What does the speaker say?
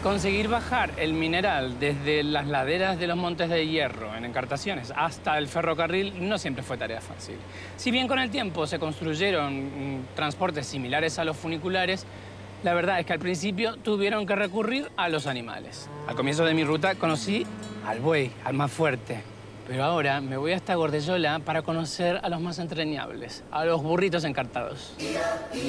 Conseguir bajar el mineral desde las laderas de los Montes de Hierro, en Encartaciones, hasta el ferrocarril no siempre fue tarea fácil. Si bien con el tiempo se construyeron transportes similares a los funiculares, la verdad es que al principio tuvieron que recurrir a los animales. Al comienzo de mi ruta conocí al buey, al más fuerte. Pero ahora me voy hasta Gordellola para conocer a los más entrañables, a los burritos encartados.